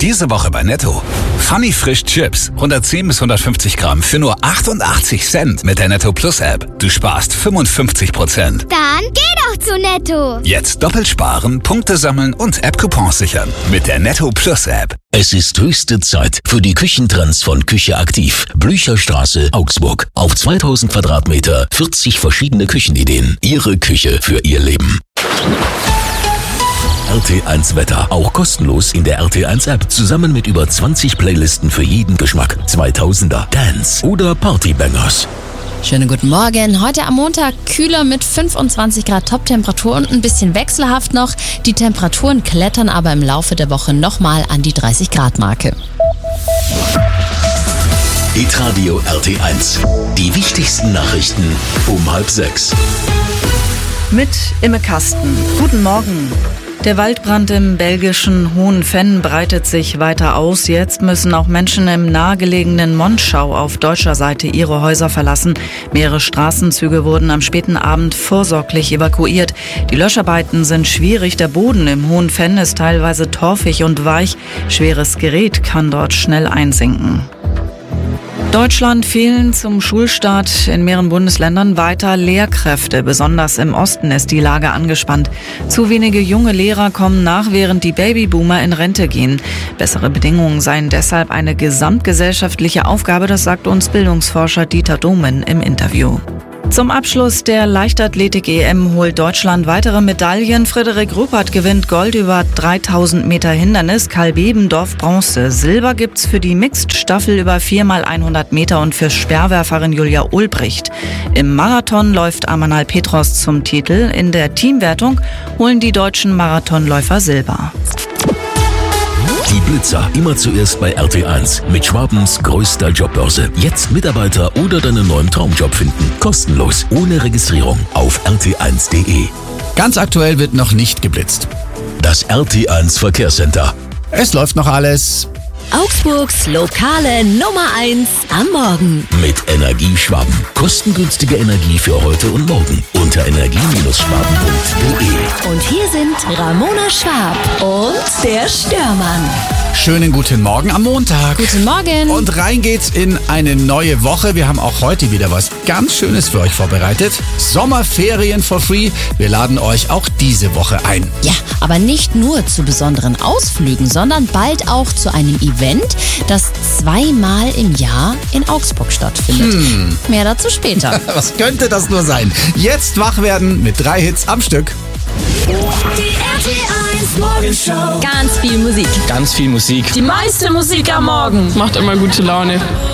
Diese Woche bei Netto. Funny Frisch Chips, 110 bis 150 Gramm für nur 88 Cent mit der Netto Plus App. Du sparst 55%. Dann geh doch zu Netto. Jetzt doppelt sparen, Punkte sammeln und App-Coupons sichern mit der Netto Plus App. Es ist höchste Zeit für die Küchentrends von Küche Aktiv. Blücherstraße, Augsburg. Auf 2000 Quadratmeter, 40 verschiedene Küchenideen. Ihre Küche für Ihr Leben. RT1 Wetter, auch kostenlos in der RT1 App, zusammen mit über 20 Playlisten für jeden Geschmack. 2000er, Dance oder Partybangers. Schönen guten Morgen. Heute am Montag kühler mit 25 Grad Toptemperatur und ein bisschen wechselhaft noch. Die Temperaturen klettern aber im Laufe der Woche nochmal an die 30 Grad Marke. Hitradio RT1. Die wichtigsten Nachrichten um 5:30. Mit Imme Kasten. Guten Morgen. Der Waldbrand im belgischen Hohenvenn breitet sich weiter aus. Jetzt müssen auch Menschen im nahegelegenen Monschau auf deutscher Seite ihre Häuser verlassen. Mehrere Straßenzüge wurden am späten Abend vorsorglich evakuiert. Die Löscharbeiten sind schwierig. Der Boden im Hohenvenn ist teilweise torfig und weich. Schweres Gerät kann dort schnell einsinken. Deutschland fehlen zum Schulstart in mehreren Bundesländern weiter Lehrkräfte. Besonders im Osten ist die Lage angespannt. Zu wenige junge Lehrer kommen nach, während die Babyboomer in Rente gehen. Bessere Bedingungen seien deshalb eine gesamtgesellschaftliche Aufgabe, das sagt uns Bildungsforscher Dieter Domen im Interview. Zum Abschluss der Leichtathletik-EM holt Deutschland weitere Medaillen. Frederik Ruppert gewinnt Gold über 3000 Meter Hindernis, Karl Bebendorf Bronze. Silber gibt's für die Mixed-Staffel über 4x100 Meter und für Speerwerferin Julia Ulbricht. Im Marathon läuft Amanal Petros zum Titel. In der Teamwertung holen die deutschen Marathonläufer Silber. Die Blitzer immer zuerst bei RT1 mit Schwabens größter Jobbörse. Jetzt Mitarbeiter oder deinen neuen Traumjob finden. Kostenlos, ohne Registrierung auf rt1.de. Ganz aktuell wird noch nicht geblitzt. Das RT1 Verkehrscenter. Es läuft noch alles. Augsburgs lokale Nummer 1 am Morgen. Mit Energieschwaben. Kostengünstige Energie für heute und morgen. Unter energie-schwaben.de. Und hier sind Ramona Schwab und der Störmann. Schönen guten Morgen am Montag. Guten Morgen. Und rein geht's in eine neue Woche. Wir haben auch heute wieder was ganz Schönes für euch vorbereitet. Sommerferien for free. Wir laden euch auch diese Woche ein. Ja, aber nicht nur zu besonderen Ausflügen, sondern bald auch zu einem Event, das 2-mal im Jahr in Augsburg stattfindet. Mehr dazu später. Was könnte das nur sein? Jetzt wach werden mit 3 Hits am Stück. Die RT1 Morgenshow. Ganz viel Musik. Ganz viel Musik. Die meiste Musik am Morgen. Macht immer gute Laune.